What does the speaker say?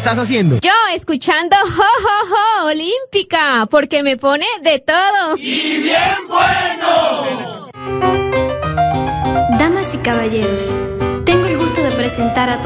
estás haciendo? Yo escuchando Jo Jo Jo Olímpica, porque me pone de todo. ¡Y bien bueno! Damas y caballeros, tengo el gusto de presentar a